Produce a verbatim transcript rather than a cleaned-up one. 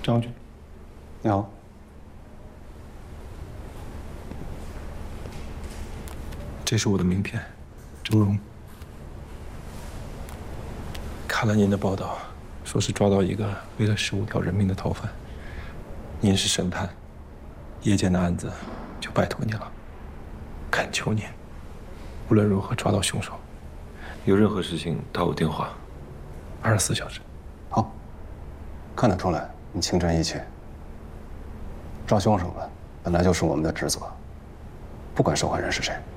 张军， 你好。 这是我的名片，周荣。看了您的报道，说是抓到一个为了十五条人命的逃犯。您是神探，夜间的案子就拜托您了，恳求您，无论如何抓到凶手。有任何事情打我电话，二十四小时。 好，看得出来你情真意切。抓凶手们本来就是我们的职责，不管受害人是谁。